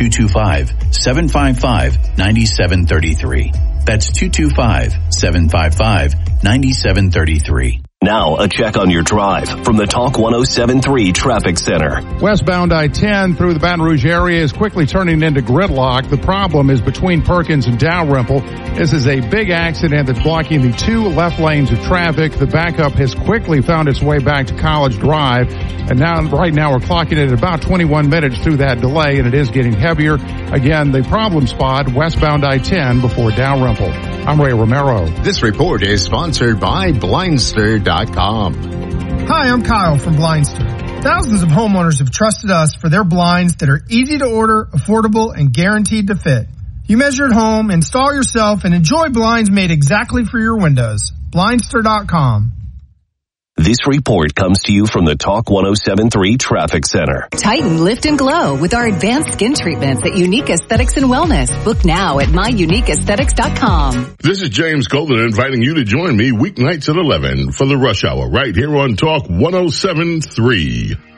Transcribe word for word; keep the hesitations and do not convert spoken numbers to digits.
two two five, seven five five, nine seven three three. That's two two five, seven five five, nine seven three three. Now, a check on your drive from the Talk one oh seven point three Traffic Center. Westbound I ten through the Baton Rouge area is quickly turning into gridlock. The problem is between Perkins and Dalrymple. This is a big accident that's blocking the two left lanes of traffic. The backup has quickly found its way back to College Drive. And now, right now, we're clocking it at about twenty-one minutes through that delay, and it is getting heavier. Again, the problem spot, westbound I ten before Dalrymple. I'm Ray Romero. This report is sponsored by Blindster dot com. Hi, I'm Kyle from Blindster. Thousands of homeowners have trusted us for their blinds that are easy to order, affordable, and guaranteed to fit. You measure at home, install yourself, and enjoy blinds made exactly for your windows. Blindster dot com. This report comes to you from the Talk one oh seven point three Traffic Center. Tighten, lift, and glow with our advanced skin treatments at Unique Aesthetics and Wellness. Book now at my unique aesthetics dot com. This is James Golden inviting you to join me weeknights at eleven for the Rush Hour right here on Talk one oh seven point three.